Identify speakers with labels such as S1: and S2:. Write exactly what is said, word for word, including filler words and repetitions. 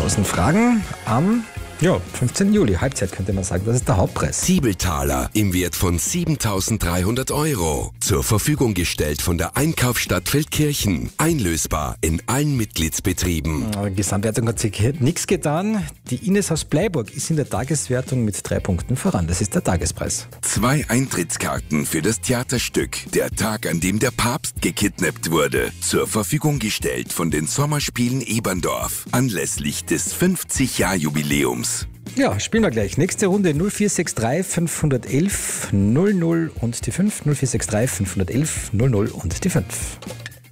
S1: tausend Fragen am ja, fünfzehnten Juli, Halbzeit könnte man sagen. Das ist der Hauptpreis.
S2: Siebeltaler im Wert von siebentausenddreihundert Euro. Zur Verfügung gestellt von der Einkaufsstadt Feldkirchen. Einlösbar in allen Mitgliedsbetrieben.
S1: Die Gesamtwertung hat sich nichts getan. Die Ines aus Bleiburg ist in der Tageswertung mit drei Punkten voran. Das ist der Tagespreis.
S2: Zwei Eintrittskarten für das Theaterstück Der Tag, an dem der Papst gekidnappt wurde. Zur Verfügung gestellt von den Sommerspielen Eberndorf. Anlässlich des fünfzig-Jahr-Jubiläums.
S1: Ja, spielen wir gleich. Nächste Runde null vier sechs drei fünf eins eins null null und die fünf. null vier sechs drei fünf eins eins null null und die fünf.